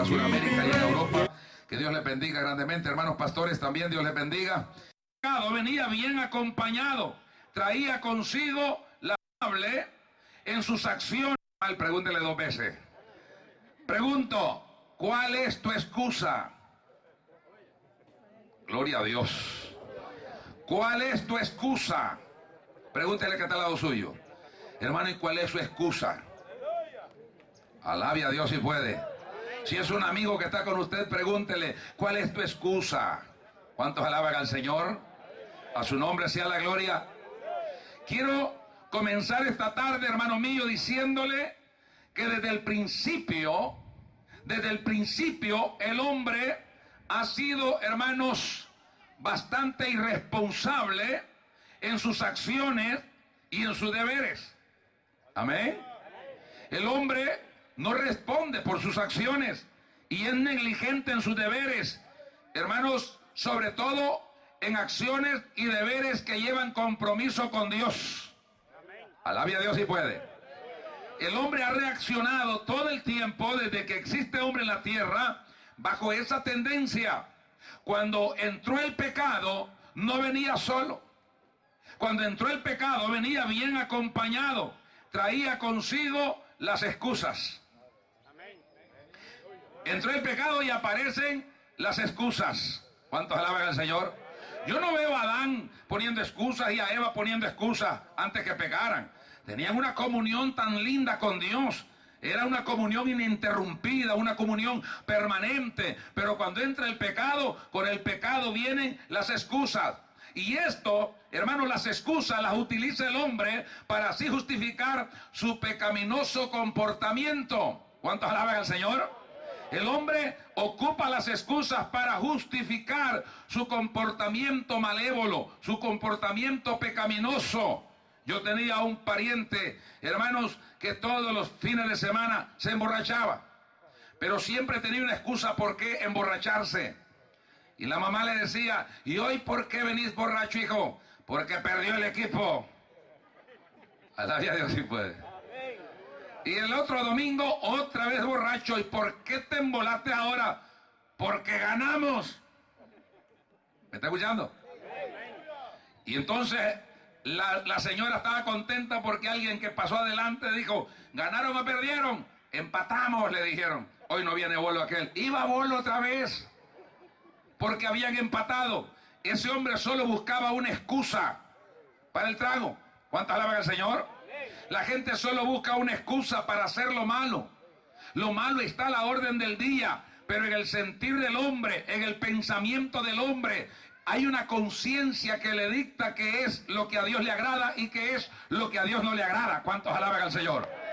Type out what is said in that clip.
Centroamérica, Sudamérica y en Europa. Que Dios les bendiga grandemente, hermanos pastores, también Dios les bendiga. Venía bien acompañado, traía consigo la amable en sus acciones. Pregúntele 2 veces. Pregunto, ¿cuál es tu excusa? Gloria a Dios. ¿Cuál es tu excusa? Pregúntele que está al lado suyo. Hermano, ¿y cuál es su excusa? Alabe a Dios si puede. Si es un amigo que está con usted, pregúntele, ¿cuál es tu excusa? ¿Cuántos alaban al Señor? A su nombre sea la gloria. Quiero comenzar esta tarde, hermano mío, diciéndole que desde el principio, el hombre ha sido, hermanos, bastante irresponsable en sus acciones y en sus deberes. Amén. El hombre no responde por sus acciones y es negligente en sus deberes, hermanos, sobre todo en acciones y deberes que llevan compromiso con Dios. Alabe a Dios si puede. El hombre ha reaccionado todo el tiempo desde que existe hombre en la tierra bajo esa tendencia. Cuando entró el pecado, no venía solo. Cuando entró el pecado, venía bien acompañado. Traía consigo las excusas. Entró el pecado y aparecen las excusas. ¿Cuántos alaban al Señor? Yo no veo a Adán poniendo excusas y a Eva poniendo excusas antes que pecaran. Tenían una comunión tan linda con Dios. Era una comunión ininterrumpida, una comunión permanente. Pero cuando entra el pecado, con el pecado vienen las excusas. Y esto, hermanos, las excusas las utiliza el hombre para así justificar su pecaminoso comportamiento. ¿Cuántos alaban al Señor? El hombre ocupa las excusas para justificar su comportamiento malévolo, su comportamiento pecaminoso. Yo tenía un pariente, hermanos, que todos los fines de semana se emborrachaba, pero siempre tenía una excusa por qué emborracharse. Y la mamá le decía, ¿y hoy por qué venís borracho, hijo? Porque perdió el equipo. Alabe a Dios si puede. Y el otro domingo otra vez borracho. ¿Y por qué te embolaste ahora? Porque ganamos. ¿Me está escuchando? Y entonces la señora estaba contenta porque alguien que pasó adelante dijo, ¿ganaron o perdieron? Empatamos, le dijeron. Hoy no viene Bolo aquel. Iba Bolo otra vez. Porque habían empatado. Ese hombre solo buscaba una excusa para el trago. ¿Cuántas alaban al Señor? La gente solo busca una excusa para hacer lo malo. Lo malo está a la orden del día, pero en el sentir del hombre, en el pensamiento del hombre, hay una conciencia que le dicta qué es lo que a Dios le agrada y qué es lo que a Dios no le agrada. ¿Cuántos alaban al Señor?